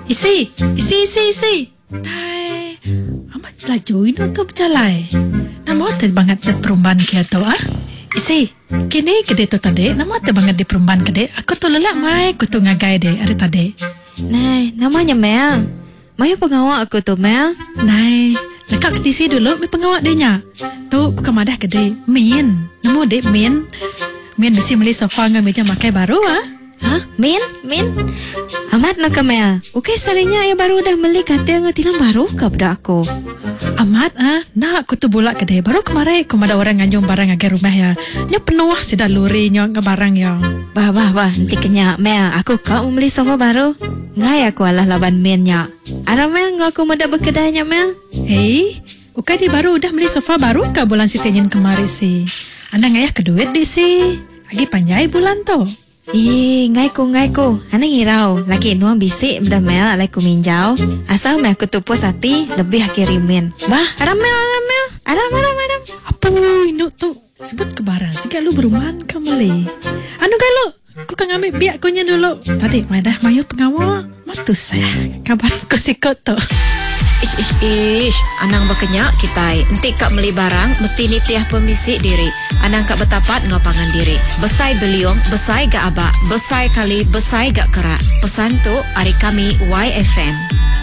Isi. Dai, amat laju ino tu berjalai. Nama tu banget di perumban kia tu Isi, kini kede tu tadi, nama tu banget di perumban kede. Aku tu lelak mai, aku tu ngagai de hari tadi. Nai, namanya Mel. Mayu pengawak aku tu Mel. Nai, lekak ke tisi dulu, mi pengawak dia nya. Tu aku kemadah kede, Min. Nama de Min. Min mesti beli sofa dengan meja makai baru Hah? Min? Amat nak Mel. Okey sarinya ayah baru dah beli kata ngetilang baru ke pada aku. Amat nak aku tu bolak kedai. Baru kemarin aku ada orang nganjung barang agar rumah ya. Nya penuh sudah luri nya barang ya. Bah, nanti kenya Mel. Aku kau membeli sofa baru. Ngai aku alah laban Min nya. Ada Mel ngau aku muda berkedainya Mel. Ukai di baru udah beli sofa baru ke bulan si tenyin kemarin si. Anda ngayah keduit di si. Lagi panjai bulan tu. Ngai ko. Ana ngirau. Lagi nuang bisik dah Mel alai ku minjau. Asal Mel ku tupus hati lebih kirimin. Bah, ada Mel. Adam. Apa induk tu? Sebut ke barang. Sikap lu berumahan ke meli. Anu kalau aku kan ambil biak kunya dulu. Tadi dah mayu pengawak. Matus saya. Kabar ku sikut tu. Ish, anang berkenyak kitai. Entik kak meli barang, mesti ni tiah permisi diri. Anang kak bertapat ngapangan diri. Besai beliung, besai gak abak. Besai kali, besai gak kerak. Pesan tu, hari kami YFM.